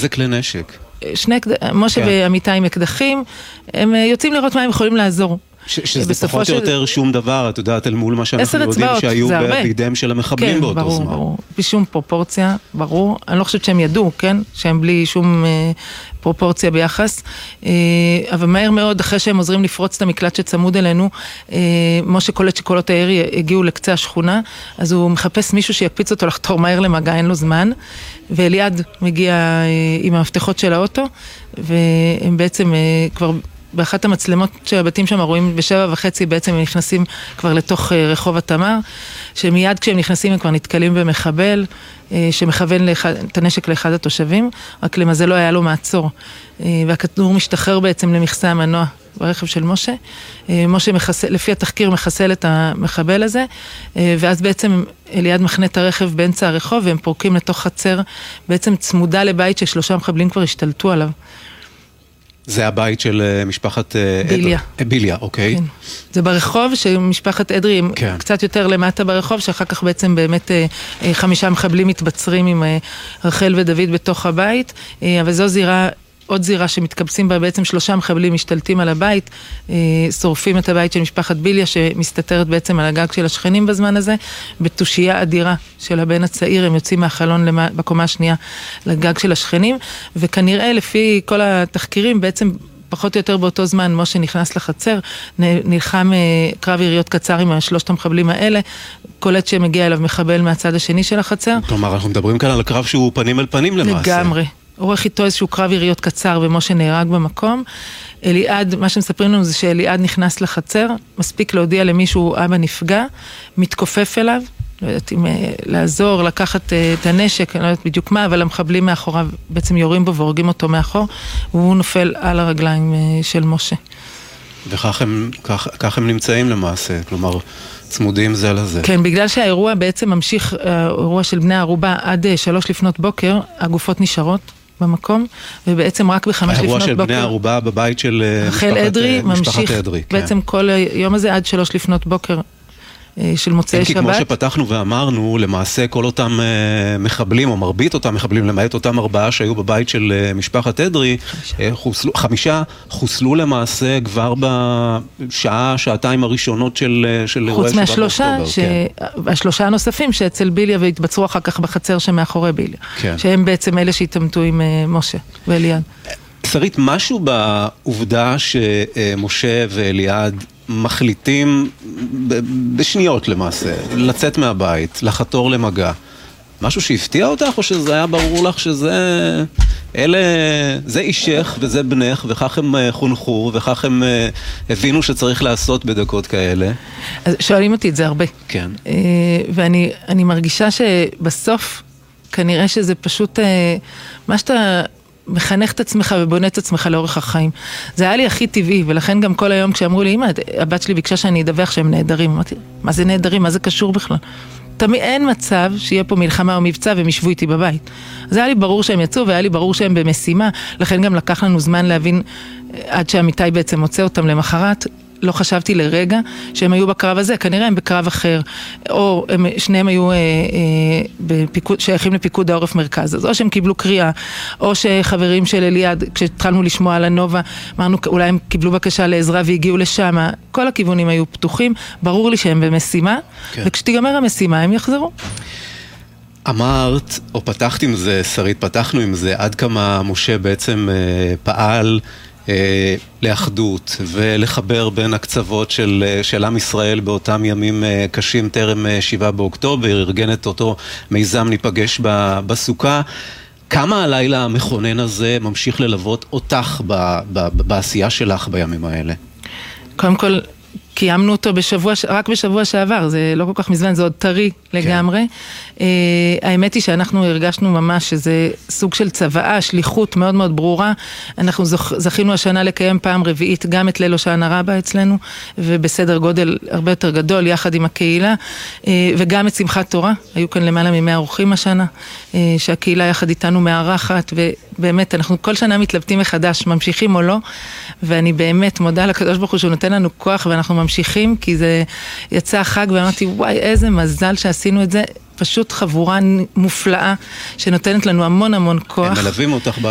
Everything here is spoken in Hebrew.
איזה כלי נשק? משה ועמיתי עם אקדחים, הם יוצאים לראות מה הם יכולים לעזור. שזה פחות או יותר שום דבר, את יודעת, אל מול מה שאנחנו יודעים שהיו בידיהם של המחבלים באותו זמן. כן, ברור, בשום פרופורציה, ברור. אני לא חושבת שהם ידעו, כן? שהם בלי שום פרופורציה ביחס. אבל מהר מאוד, אחרי שהם עוזרים לפרוץ את המקלט שצמוד אלינו, משה קולט שקולות הירי הגיעו לקצה השכונה, אז הוא מחפש מישהו שיקפיץ אותו לחתור מהר למגע, אין לו זמן, ואליעד מגיע עם המפתחות של האוטו, והם בעצם כבר באחת המצלמות של הבתים שם רואים ב7:30 בעצם הם נכנסים כבר לתוך רחוב התמר, שמיד כשהם נכנסים הם כבר נתקלים במחבל, שמכוון את הנשק לאחד התושבים, רק למזלו היה לו מעצור, והכדור משתחרר בעצם למכסה המנוע ברכב של משה. משה לפי התחקיר מחסל את המחבל הזה, ואז בעצם אליעד מחנה את הרכב באמצע הרחוב, והם פורקים לתוך חצר, בעצם צמודה לבית ששלושה מחבלים כבר השתלטו עליו. זה הבית של משפחת ביליה. ביליה, אוקיי. כן. זה ברחוב שמשפחת אדרי, כן. קצת יותר למטה ברחוב, שאחר כך בעצם באמת 5 מחבלים מתבצרים עם רחל ודוד בתוך הבית, אבל זו זירה, עוד זירה שמתקבצים בה בעצם 3 מחבלים משתלטים על הבית, שורפים את הבית של משפחת ביליה שמסתתרת בעצם על הגג של השכנים בזמן הזה, בתושייה אדירה של הבן הצעיר, הם יוצאים מהחלון בקומה השנייה לגג של השכנים, וכנראה לפי כל התחקירים בעצם פחות או יותר באותו זמן משה נכנס לחצר, נלחם קרב יריות קצר עם 3 המחבלים האלה, קולט שמגיע אליו מחבל מהצד השני של החצר. כלומר, אנחנו מדברים כאן על הקרב שהוא פנים אל פנים למעשה. לגמרי. עורך איתו איזשהו קרב יריות קצר ומשה נהרג במקום. אליעד, מה שמספרים לנו זה שאליעד נכנס לחצר, מספיק להודיע למישהו אבא נפגע, מתכופף אליו, לא יודעת אם לעזור, לקחת את הנשק, אני לא יודעת בדיוק מה, אבל המחבלים מאחוריו בעצם יורים בו והורגים אותו מאחור, והוא נופל על הרגליים של משה. וכך הם נמצאים למעשה, כלומר צמודים זה לזה. כן, בגלל שהאירוע בעצם ממשיך, האירוע של בני הערובה עד 3 לפנות בוקר, הגופות נשארות במקום, ובעצם רק ב5 לפנות בוקר. האירוע של בני הערובה בבית של רחל אדרי ממשיך בעצם כל היום הזה עד 3 לפנות בוקר של מוצאי שבת. כי כמו שפתחנו ואמרנו, למעשה כל אותם מחבלים, או מרבית אותם מחבלים, למעט אותם 4 שהיו בבית של משפחת אדרי, 5 חוסלו למעשה כבר בשעה, שעתיים הראשונות של אירועי 7 באוקטובר. חוץ מה3, 3 הנוספים שאצל ביליה והתבצרו אחר כך בחצר שמאחורי ביליה. שהם בעצם אלה שהתאמתו עם משה ואליעד. שרית, משהו בעובדה שמשה ואליעד מחליטים בשניות למעשה, לצאת מהבית, לחתור למגע. משהו שהפתיע אותך, או שזה היה ברור לך שזה זה אישך וזה בנך, וכך הם חונכו, וכך הם הבינו שצריך לעשות בדקות כאלה? אז שואלים אותי את זה הרבה. כן. ואני מרגישה שבסוף, כנראה שזה פשוט מה שאתה מחנך את עצמך ובונה את עצמך לאורך החיים. זה היה לי הכי טבעי, ולכן גם כל היום כשאמרו לי, אמא, הבת שלי ביקשה שאני אדווח שהם נהדרים. אמרתי, מה זה נהדרים? מה זה קשור בכלל? תמיד אין מצב שיהיה פה מלחמה או מבצע והם ישבו איתי בבית. אז היה לי ברור שהם יצאו, והיה לי ברור שהם במשימה, לכן גם לקח לנו זמן להבין, עד שעמיתי בעצם מוצא אותם למחרת, לא חשבתי לרגע שהם היו בקרב הזה, כנראה הם בקרב אחר, או שניהם היו שייכים לפיקוד העורף מרכז, אז או שהם קיבלו קריאה, או שחברים של אליעד, כשהתחלנו לשמוע על הנובה, אמרנו אולי הם קיבלו בקשה לעזרה והגיעו לשם, כל הכיוונים היו פתוחים, ברור לי שהם במשימה, וכשתיגמר המשימה הם יחזרו. אמרת, או פתחת עם זה, שרית, פתחנו עם זה, עד כמה משה בעצם פעל לאחדות ולחבר בין הקצוות של עם ישראל באותם ימים קשים טרם 7 באוקטובר, ארגן את אותו מיזם ניפגש בסוכה. כמה הלילה המכונן הזה ממשיך ללוות אותך בעשייה שלך בימים האלה? קודם כל, קיימנו אותו רק בשבוע שעבר, זה לא כל כך מזמן, זה עוד טרי לגמרי. האמת היא שאנחנו הרגשנו ממש שזה סוג של צוואה, שליחות מאוד מאוד ברורה. אנחנו זכינו השנה לקיים פעם רביעית גם את ליל הושענא רבה אצלנו, ובסדר גודל הרבה יותר גדול יחד עם הקהילה, וגם את שמחת תורה. היו כאן למעלה מ100 אורחים השנה, שהקהילה יחד איתנו מארחת, ובאמת אנחנו כל שנה מתלבטים מחדש, ממשיכים או לא, ואני באמת מודה לקדוש ברוך הוא שהוא נותן לנו כוח, ואנחנו ממשיכים, כי זה יצא חג, ואמרתי, וואי, איזה מזל שעשינו את זה, פשוט חבורה מופלאה, שנותנת לנו המון המון כוח. הם מלווים אותך